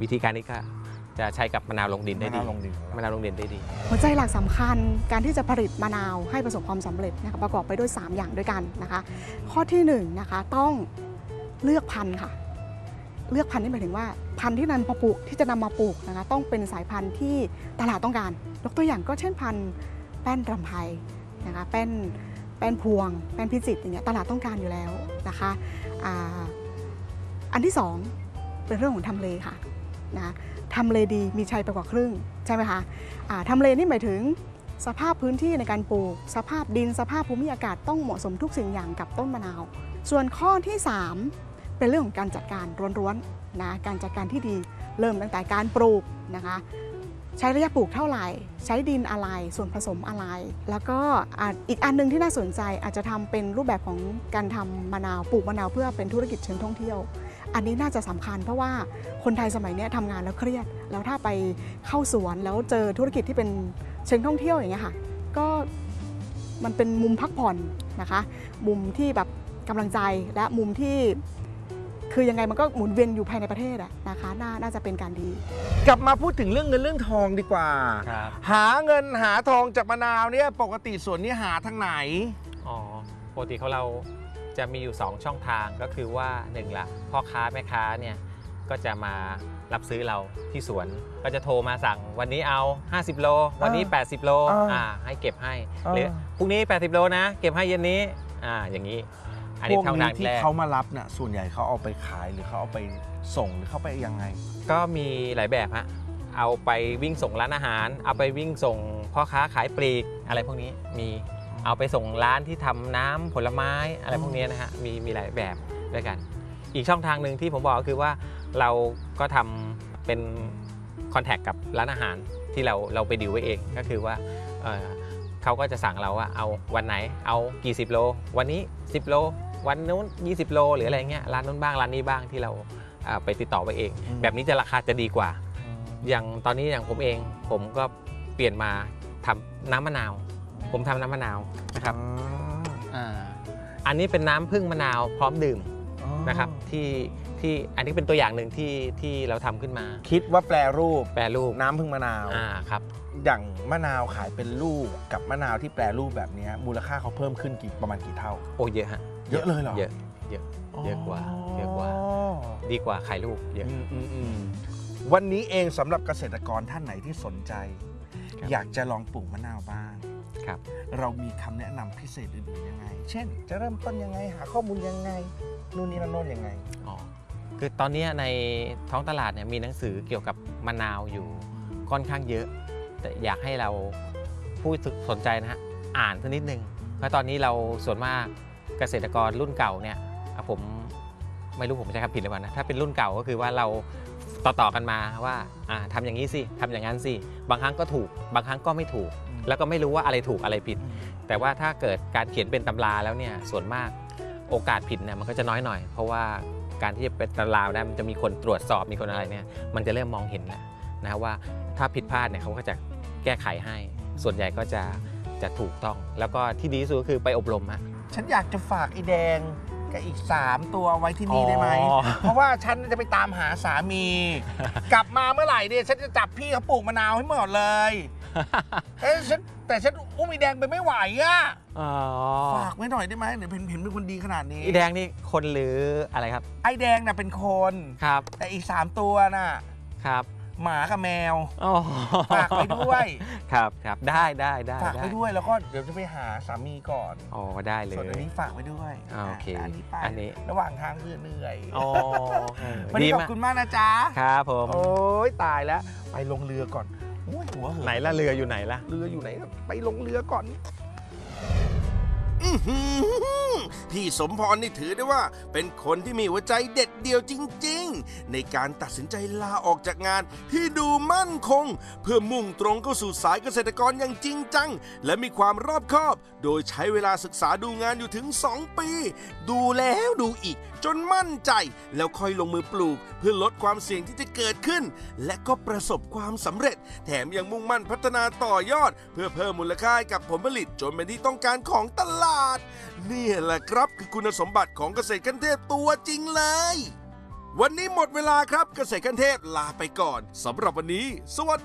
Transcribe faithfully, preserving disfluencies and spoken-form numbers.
วิธีการนี้ก็จะใช้กับมะนาวลงดินได้ดีมะนาวลงดินได้ดีหัวใจหลักสำคัญการที่จะผลิตมะนาวให้ประสบความสำเร็จนะคะประกอบไปด้วยสามอย่างด้วยกันนะคะข้อที่หนึ่งนะคะต้องเลือกพันธุ์ค่ะเลือกพันธุ์นี่หมายถึงว่าพันธุ์ที่นำมาปลูกที่จะนำมาปลูกนะคะต้องเป็นสายพันธุ์ที่ตลาดต้องการยกตัวอย่างก็เช่นพันธุ์แป้นรำไพนะคะแป้นแป้นพวงแป้นพิจิตรอย่างเงี้ยตลาดต้องการอยู่แล้วนะคะอ่าอันที่สองเป็นเรื่องของทำเลค่ะนะทำเลดีมีชัยไปกว่าครึ่งใช่ไหมคะทำเลนี่หมายถึงสภาพพื้นที่ในการปลูกสภาพดินสภาพภูมิอากาศต้องเหมาะสมทุกสิ่งอย่างกับต้นมะนาวส่วนข้อที่สามเป็นเรื่องของการจัดการล้วนๆนะการจัดการที่ดีเริ่มตั้งแต่การปลูกนะคะใช้ระยะปลูกเท่าไหร่ใช้ดินอะไรส่วนผสมอะไรแล้วก็อีกอันนึงที่น่าสนใจอาจจะทำเป็นรูปแบบของการทำมะนาวปลูกมะนาวเพื่อเป็นธุรกิจเชิงท่องเที่ยวอันนี้น่าจะสำคัญเพราะว่าคนไทยสมัยนี้ทำงานแล้วเครียดแล้วถ้าไปเข้าสวนแล้วเจอธุรกิจที่เป็นเชิงท่องเที่ยวอย่างเงี้ยค่ะก็มันเป็นมุมพักผ่อนนะคะมุมที่แบบกำลังใจและมุมที่คือยังไงมันก็หมุนเวียนอยู่ภายในประเทศอะนะคะน่าน่าจะเป็นการดีกลับมาพูดถึงเรื่องเงินเรื่องทองดีกว่าหาเงินหาทองจากมะนาวเนี่ยปกติส่วนนี้หาทางไหนอ๋อปกติของเราจะมีอยู่สองช่องทางก็คือว่าหนึ่งละพ่อค้าแม่ค้าเนี่ยก็จะมารับซื้อเราที่สวนก็จะโทรมาสั่งวันนี้เอาห้าสิบโลวันนี้แปดสิบโลอ่าให้เก็บให้หรือพรุ่งนี้แปดสิบโลนะเก็บให้เย็นนี้อ่าอย่างนี้อันนี้พวกนี้ที่เขามารับเนี่ยส่วนใหญ่เขาเอาไปขายหรือเขาเอาไปส่งหรือเขาไปยังไงก็มีหลายแบบฮะเอาไปวิ่งส่งร้านอาหารเอาไปวิ่งส่งพ่อค้าขายปลีกอะไรพวกนี้มีเอาไปส่งร้านที่ทำน้ำผลไม้อะไรพวกนี้นะฮะมีมีหลายแบบด้วยกันอีกช่องทางหนึ่งที่ผมบอกก็คือว่าเราก็ทำเป็นคอนแทคกับร้านอาหารที่เราเราไปดิวไว้เองก็คือว่า เ, เขาก็จะสั่งเราว่าเอาวันไหนเอากี่สิบโลวันนี้สิบโลวันนู้นยี่สิบโลหรืออะไรเงี้ยร้านนู้นบ้างร้านนี้บ้างที่เราไปติดต่อไปเองแบบนี้จะราคาจะดีกว่าอย่างตอนนี้อย่างผมเองผมก็เปลี่ยนมาทำน้ำมะนาวผมทำน้ำมะนาวนะครับอ่าอันนี้เป็นน้ำผึ้งมะนาวพร้อมดื่มนะครับที่ที่อันนี้เป็นตัวอย่างหนึ่งที่ที่เราทำขึ้นมาคิดว่าแปรรูปแปรรูปน้ำผึ้งมะนาวอ่าครับอย่างมะนาวขายเป็นลูกกับมะนาวที่แปรรูปแบบนี้มูลค่าเขาเพิ่มขึ้นกี่ประมาณกี่เท่าโอ้เยอะฮะเยอะเลยเหรอเยอะเยอะเยอะกว่าเยอะกว่าดีกว่าขายลูกเยอะวันนี้เองสำหรับเกษตรกรท่านไหนที่สนใจอยากจะลองปลูกมะนาวบ้างครับเรามีคำแนะนำพิเศษอื่นๆยังไงเช่นจะเริ่มต้นยังไงหาข้อมูลยังไงนู่นนี่นั่นโน่นยังไงอ๋อคือตอนนี้ในท้องตลาดเนี่ยมีหนังสือเกี่ยวกับมะนาวอยู่ค่อนข้างเยอะแต่อยากให้เราผู้สนใจนะฮะอ่านสักนิดนึงเพราะตอนนี้เราส่วนมากเกษตรกรรุ่นเก่าเนี่ยผมไม่รู้ผมใช้คำผิดหรือเปล่านะถ้าเป็นรุ่นเก่าก็คือว่าเราต่อๆกันมาว่าทำอย่างนี้สิทำอย่างนั้นสิบางครั้งก็ถูกบางครั้งก็ไม่ถูกแล้วก็ไม่รู้ว่าอะไรถูกอะไรผิดแต่ว่าถ้าเกิดการเขียนเป็นตำราแล้วเนี่ยส่วนมากโอกาสผิดเนี่ยมันก็จะน้อยหน่อยเพราะว่าการที่จะเป็นตำราได้มันจะมีคนตรวจสอบมีคนอะไรเนี่ยมันจะเริ่มมองเห็นแล้วนะว่าถ้าผิดพลาดเนี่ยเขาก็จะแก้ไขให้ส่วนใหญ่ก็จะจะถูกต้องแล้วก็ที่ดีที่สุดก็คือไปอบรมฮะฉันอยากจะฝากไอ้แดงกับอีกสามตัวไว้ที่นี่ได้ไหมเพราะว่าฉันจะไปตามหาสามีกลับมาเมื่อไหร่เนี่ยฉันจะจับพี่เขาปลูกมะนาวให้หมดเลยเอ้ฉันแต่ฉันอุ้มไอ้แดงไปไม่ไหวอ่ะฝากไว้หน่อยได้ไหมเนี่ยเห็นเห็นเป็นคนดีขนาดนี้ไอ้แดงนี่คนหรืออะไรครับไอ้แดงน่ะเป็นคนครับแต่อีกสามตัวน่ะครับหมากับแมวฝากไปด้วยครับครับได้ได้ได้ฝากไปด้วยแล้วก็เดี๋ยวจะไปหาสามีก่อนอ๋อได้เลยส่วนอันนี้ฝากไว้ด้วยโอเคอันนี้ไปอันนี้ระหว่างทางคือเหนื่อยอ๋อวันนี้ขอบคุณมากนะจ๊ะครับผมโอ้ยตายแล้วไปลงเรือก่อนหัวเหอะไหนล่ะเรืออยู่ไหนล่ะเรืออยู่ไหนไปลงเรือก่อนพี่สมพรนี่ถือได้ว่าเป็นคนที่มีหัวใจเด็ดเดี่ยวจริงๆในการตัดสินใจลาออกจากงานที่ดูมั่นคงเพื่อมุ่งตรงเข้าสู่สายเกษตรกรอย่างจริงจังและมีความรอบคอบโดยใช้เวลาศึกษาดูงานอยู่ถึงสองปีดูแล้วดูอีกจนมั่นใจแล้วค่อยลงมือปลูกเพื่อลดความเสี่ยงที่จะเกิดขึ้นและก็ประสบความสำเร็จแถมยังมุ่งมั่นพัฒนาต่อยอดเพื่อเพิ่มมูลค่าให้กับผลผลิตจนเป็นที่ต้องการของตลาดนี่แหละครับคือคุณสมบัติของเกษตรขั้นเทพตัวจริงเลยวันนี้หมดเวลาครับเกษตรขั้นเทพลาไปก่อนสำหรับวันนี้สวัสดี